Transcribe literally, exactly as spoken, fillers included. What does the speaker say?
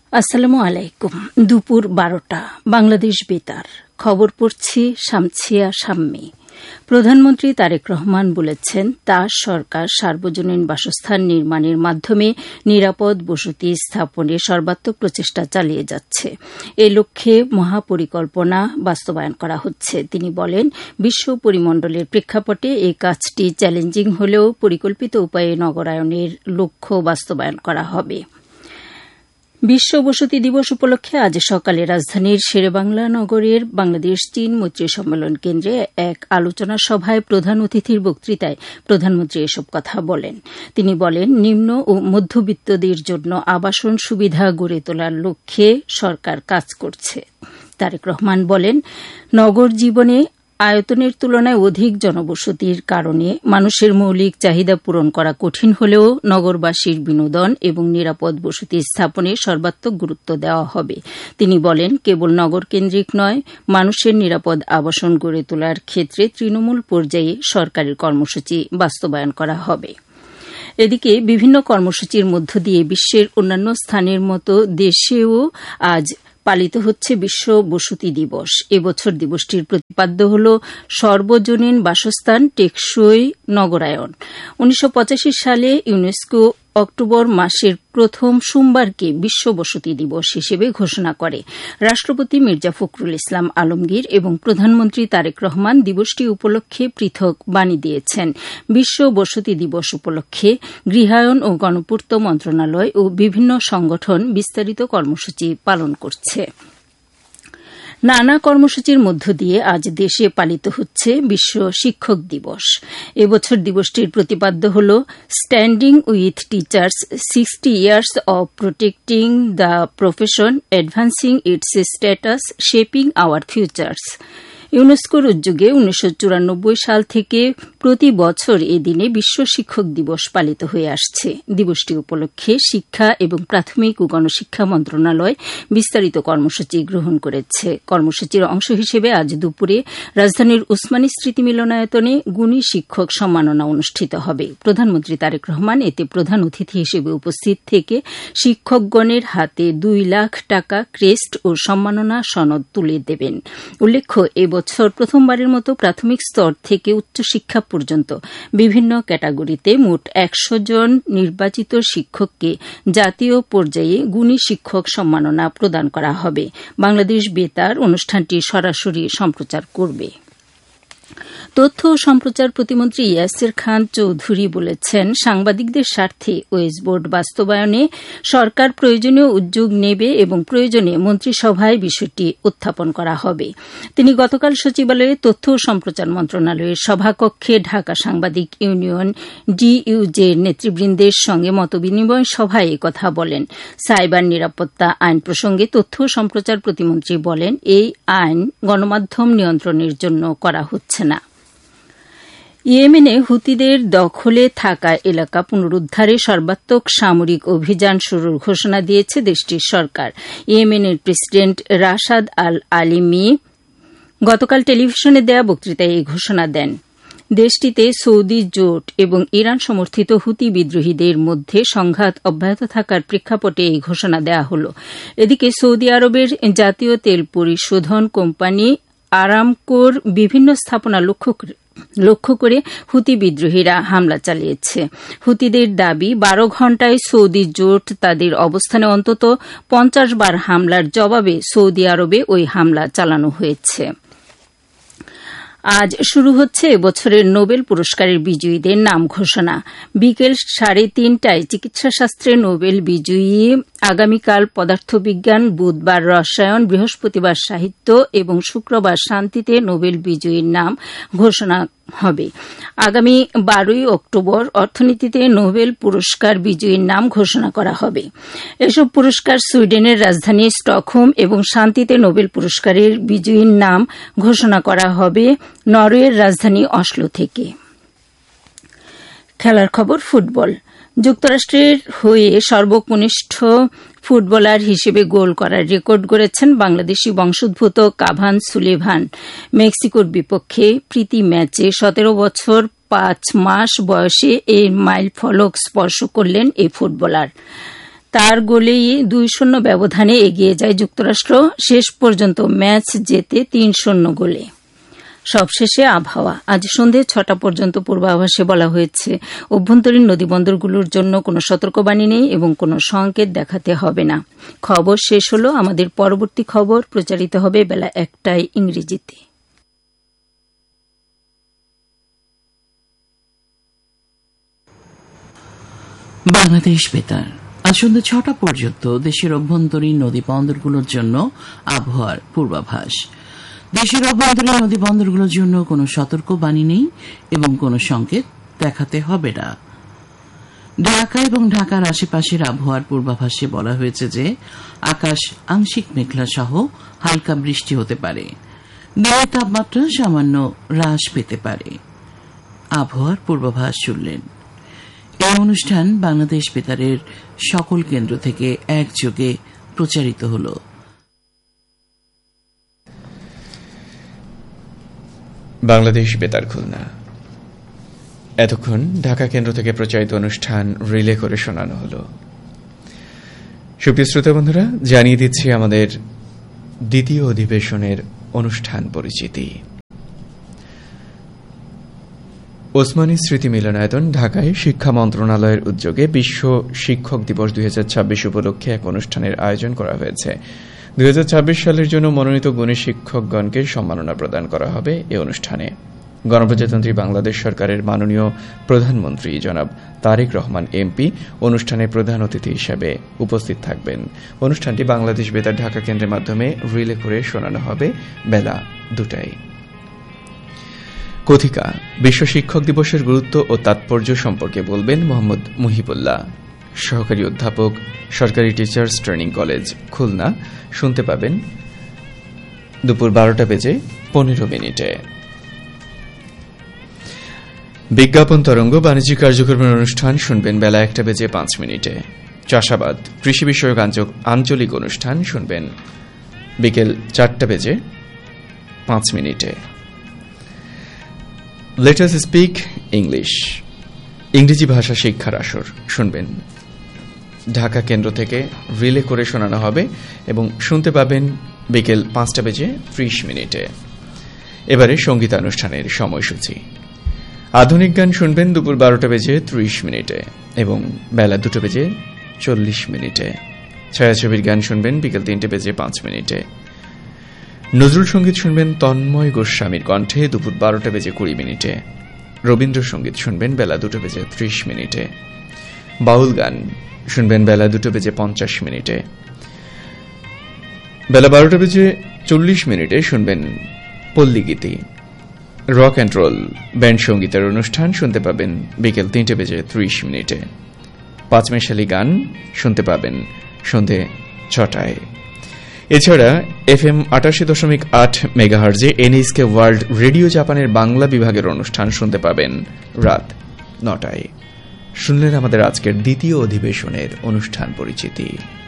আসসালামু আলাইকুম। দুপুর বারোটা বাংলাদেশ বেতার খবর পড়ছি শামছিয়া শাম্মী। প্রধানমন্ত্রী তারেক রহমান বলেছেন, তার সরকার সার্বজনীন বাসস্থান নির্মাণের মাধ্যমে নিরাপদ বসতি স্থাপনে সর্বাত্মক প্রচেষ্টা চালিয়ে যাচ্ছে। এ লক্ষ্যে মহাপরিকল্পনা বাস্তবায়ন করা হচ্ছে। তিনি বলেন, বিশ্ব পরিমণ্ডলের প্রেক্ষাপটে এই কাজটি চ্যালেঞ্জিং হলেও পরিকল্পিত উপায়ে নগরায়নের লক্ষ্য বাস্তবায়ন করা হবে। বিশ্ব বসতি দিবস উপলক্ষে আজ সকালে রাজধানীর শেরেবাংলা নগরের বাংলাদেশ চীন মৈত্রী সম্মেলন কেন্দ্রে এক আলোচনা সভায় প্রধান অতিথির বক্তৃতায় প্রধানমন্ত্রী এসব কথা বলেন। তিনি বলেন, নিম্ন ও মধ্যবিত্তদের জন্য আবাসন সুবিধা গড়ে তোলার লক্ষ্যে সরকার কাজ করছে। তারেক রহমান বলেন, নগর জীবনে আয়তনের তুলনায় অধিক জনবসতির কারণে মানুষের মৌলিক চাহিদা পূরণ করা কঠিন হলেও নগরবাসীর বিনোদন এবং নিরাপদ বসতি স্থাপনে সর্বাত্মক গুরুত্ব দেওয়া হবে। তিনি বলেন, কেবল নগরকেন্দ্রিক নয়, মানুষের নিরাপদ আবাসন গড়ে তোলার ক্ষেত্রে তৃণমূল পর্যায়ে সরকারের কর্মসূচি বাস্তবায়ন করা হবে। এদিকে বিভিন্ন কর্মসূচির মধ্য দিয়ে বিশ্বের অন্যান্য স্থানের মতো দেশেও আজ পালিত হচ্ছে বিশ্ব বসতি দিবস। এবছর দিবসটির প্রতিপাদ্য হল সর্বজনীন বাসস্থান টেকসই নগরায়ন। উনিশশো পঁচাশি সালে ইউনেস্কো অক্টোবর মাসের প্রথম সোমবারকে বিশ্ব বসতি দিবস হিসেবে ঘোষণা করে। রাষ্ট্রপতি মির্জা ফখরুল ইসলাম আলমগীর এবং প্রধানমন্ত্রী তারেক রহমান দিবসটি উপলক্ষে পৃথক বাণী দিয়েছেন। বিশ্ব বসতি দিবস উপলক্ষে গৃহায়ন ও গণপূর্ত মন্ত্রণালয় ও বিভিন্ন সংগঠন বিস্তারিত কর্মসূচি পালন করছে। নানা কর্মসূচির মধ্য দিয়ে আজ দেশে পালিত হচ্ছে বিশ্ব শিক্ষক দিবস। এবছর দিবসটির প্রতিপাদ্য হল standing with teachers, sixty years of protecting the profession, advancing it's status, shaping hour futures. ইউনেস্কোর উদ্যোগে উনিশশো চুরানব্বই সাল থেকে প্রতি বছর এ দিনে বিশ্ব শিক্ষক দিবস পালিত হয়ে আসছে। দিবসটি উপলক্ষে শিক্ষা এবং প্রাথমিক ও গণশিক্ষা মন্ত্রণালয় বিস্তারিত কর্মসূচি গ্রহণ করেছে। কর্মসূচির অংশ হিসেবে আজ দুপুরে রাজধানীর উসমানী স্মৃতি মিলনায়তনে গুণী শিক্ষক সম্মাননা অনুষ্ঠিত হবে। প্রধানমন্ত্রী তারেক রহমান এতে প্রধান অতিথি হিসেবে উপস্থিত থেকে শিক্ষকগণের হাতে দুই লাখ টাকা ক্রেস্ট ও সম্মাননা সনদ তুলে দেবেন। উল্লেখ্য, এবছর প্রথমবারের মতো প্রাথমিক স্তর থেকে উচ্চশিক্ষা পর্যন্ত বিভিন্ন ক্যাটাগরিতে মোট একশো জন নির্বাচিত শিক্ষককে জাতীয় পর্যায়ে গুণী শিক্ষক সম্মাননা প্রদান করা হবে। বাংলাদেশ বেতার অনুষ্ঠানটি সরাসরি সম্প্রচার করবে। তথ্য ও সম্প্রচার প্রতিমন্ত্রী ইয়াসির খান চৌধুরী বলেছেন, সাংবাদিকদের স্বার্থে ওয়েজ বোর্ড বাস্তবায়নে সরকার প্রয়োজনীয় উদ্যোগ নেবে এবং প্রয়োজনে মন্ত্রিসভায় বিষয়টি উত্থাপন করা হবে। তিনি গতকাল সচিবালয়ে তথ্য ও সম্প্রচার মন্ত্রণালয়ের সভাকক্ষে ঢাকা সাংবাদিক ইউনিয়ন ডিইউজের নেতৃবৃন্দের সঙ্গে মতবিনিময় সভায় একথা বলেন। সাইবার নিরাপত্তা আইন প্রসঙ্গে তথ্য ও সম্প্রচার প্রতিমন্ত্রী বলেন, এই আইন গণমাধ্যম নিয়ন্ত্রণের জন্য করা হচ্ছে না। ইয়েমেনে হুতিদের দখলে থাকা এলাকা পুনরুদ্ধারে সর্বাত্মক সামরিক অভিযান শুরুর ঘোষণা দিয়েছে দেশটির সরকার। ইয়েমেনের প্রেসিডেন্ট রাশাদ আল আলিমি গতকাল টেলিভিশনে দেয়া বক্তৃতায় এই ঘোষণা দেন। দেশটিতে সৌদি জোট এবং ইরান সমর্থিত হুতি বিদ্রোহীদের মধ্যে সংঘাত অব্যাহত থাকার প্রেক্ষাপটে এই ঘোষণা দেয়া হল। এদিকে সৌদি আরবের জাতীয় তেল পরিশোধন কোম্পানি আরামকোর বিভিন্ন স্থাপনা লক্ষ্য করে লক্ষ্য করে হুতি বিদ্রোহীরা হামলা চালিয়েছে। হুতিদের দাবি, বারো ঘণ্টায় সৌদি জোট তাদের অবস্থানে অন্তত পঞ্চাশ বার হামলার জবাবে সৌদি আরবে ওই হামলা চালানো হয়েছে। আজ শুরু হচ্ছে এবছরের নোবেল পুরস্কারের বিজয়ীদের নাম ঘোষণা। বিকেল সাড়ে তিনটায় চিকিৎসাশাস্ত্রে নোবেল বিজয়ী, আগামীকাল পদার্থবিজ্ঞান, বুধবার রসায়ন, বৃহস্পতিবার সাহিত্য এবং শুক্রবার শান্তিতে নোবেল বিজয়ীর নাম ঘোষণা হবে। আগামী বারোই অক্টোবর অর্থনীতিতে নোবেল পুরস্কার বিজয়ীর নাম ঘোষণা করা হবে। এসব পুরস্কার সুইডেনের রাজধানী স্টকহোম এবং শান্তিতে নোবেল পুরস্কারের বিজয়ীর নাম ঘোষণা করা হবে নরওয়ের রাজধানী অসলো থেকে। খেলার খবর, ফুটবল। যুক্তরাষ্ট্রের হয়ে সর্বকনিষ্ঠ ফুটবলার হিসেবে গোল করার রেকর্ড গড়েছেন বাংলাদেশি বংশোদ্ভূত কাভান সুলেভান। মেক্সিকোর বিপক্ষে প্রীতি ম্যাচে সতেরো বছর পাঁচ মাস বয়সে এই মাইলফলক স্পর্শ করলেন এই ফুটবলার। তার গোলেই দুই শূন্য ব্যবধানে এগিয়ে যায় যুক্তরাষ্ট্র, শেষ পর্যন্ত ম্যাচ জেতে তিন শূন্য গোলে। সবশেষে আবহাওয়া। আজ সন্ধ্যে ছটা পর্যন্ত পূর্বাভাসে বলা হয়েছে অভ্যন্তরীণ নদীবন্দরগুলোর জন্য কোনো সতর্কবাণী নেই এবং কোনো সংকেত দেখাতে হবে না। খবর শেষ হল। আমাদের পরবর্তী খবর প্রচারিত হবে বেলা একটায় ইংরেজিতে। বাংলাদেশ বেতার। আজ সন্ধ্যে ছটা পর্যন্ত দেশের অভ্যন্তরীণ নদী বন্দরগুলোর জন্য আবহাওয়ার পূর্বাভাস। দেশের অভ্যন্তরীণ নদী বন্দরগুলোর জন্য কোনো সতর্কবাণী নেই এবং কোনো সংকেত দেখাতে হবে না। ঢাকা এবং ঢাকার আশেপাশের আবহাওয়ার পূর্বাভাসে বলা হয়েছে যে আকাশ আংশিক মেঘলা সহ হালকা বৃষ্টি হতে পারে। দিনের তাপমাত্রা সামান্য হ্রাস পেতে পারে। আবহাওয়ার পূর্বাভাস শুনলেন। এই অনুষ্ঠান বাংলাদেশ বেতারের সকল কেন্দ্র থেকে একযোগে প্রচারিত হল। বাংলাদেশ বেতার খুলনা। এতক্ষণ ঢাকা কেন্দ্র থেকে প্রচারিত অনুষ্ঠান রিলে করে শোনানো হল। সুপ্রিয় শ্রোতা বন্ধুরা, জানিয়ে দিচ্ছি আমাদের দ্বিতীয় অধিবেশনের অনুষ্ঠান পরিচিতি। ওসমানী স্মৃতি মিলনায়তন ঢাকায় শিক্ষা মন্ত্রণালয়ের উদ্যোগে বিশ্ব শিক্ষক দিবস দুই হাজার ছাব্বিশ উপলক্ষে এক অনুষ্ঠানের আয়োজন করা হয়েছে। দুই হাজার ছাব্বিশ সালের জন্য মনোনীত গুণী শিক্ষকগণকে সম্মাননা প্রদান করা হবে এ অনুষ্ঠানে। গণপ্রজাতন্ত্রী বাংলাদেশ সরকারের মাননীয় প্রধানমন্ত্রী জনাব তারেক রহমান এমপি অনুষ্ঠানে প্রধান অতিথি হিসেবে উপস্থিত থাকবেন। অনুষ্ঠানটি বাংলাদেশ বেতার ঢাকা কেন্দ্রের মাধ্যমে রিলে করে শোনানো হবে বেলা দুটায়। কথিকা বিশ্ব শিক্ষক দিবসের গুরুত্ব ও তাৎপর্য সম্পর্কে বলবেন মোহাম্মদ মুহিবুল্লাহ, সহকারী অধ্যাপক, সরকারি টিচার্স ট্রেনিং কলেজ, খুলনা। শুনতে পাবেন দুপুর বারোটা বেজে পনেরো মিনিটে। বিজ্ঞাপন তরঙ্গ বাণিজ্যিক কার্যক্রমের অনুষ্ঠান শুনবেন বেলা একটা বেজে পাঁচ মিনিটে। চাষাবাদ কৃষি বিষয়ক আঞ্চলিক অনুষ্ঠান শুনবেন বিকেল চারটা বেজে পাঁচ মিনিটে। লেট আস স্পিক ইংলিশ, ইংরেজি ভাষা শিক্ষার আসর শুনবেন। ঢাকা কেন্দ্র থেকে রিলে করে শোনানো হবে এবং শুনতে পাবেন বিকেল পাঁচটা বেজে ত্রিশ মিনিটে। এবারে সঙ্গীতানুষ্ঠানের সময়সূচি। আধুনিক গান শুনবেন দুপুর বারোটা বেজে ত্রিশ মিনিটে এবং বেলা দুটো বেজে চল্লিশ মিনিটে। ছায়াছবির গান শুনবেন বিকেল তিনটে বেজে পাঁচ মিনিটে। নজরুল সঙ্গীত শুনবেন তন্ময় গোস্বামীর কণ্ঠে দুপুর বারোটা বেজে কুড়ি মিনিটে। রবীন্দ্রসঙ্গীত শুনবেন বেলা দুটো বেজে ত্রিশ মিনিটে। বাউল গান শুনবেন বেলা দুটো বেজে পঞ্চাশ মিনিটে। বেলা বারোটা বেজে চল্লিশ মিনিটে শুনবেন পল্লীগীতি। রক অ্যান্ড রোল ব্যান্ড সঙ্গীতের অনুষ্ঠান শুনতে পাবেন বিকেল তিনটে বেজে ত্রিশ মিনিটে। পাঁচমেশালি গান শুনতে পাবেন সন্ধে ছটায়। এছাড়া এফ এম আটাশি দশমিক আট মেগাহার্জে এনএসকে ওয়ার্ল্ড রেডিও জাপানের বাংলা বিভাগের অনুষ্ঠান শুনতে পাবেন রাত নটায়। শুনলেন আমাদের আজকের দ্বিতীয় অধিবেশনের অনুষ্ঠান পরিচিতি।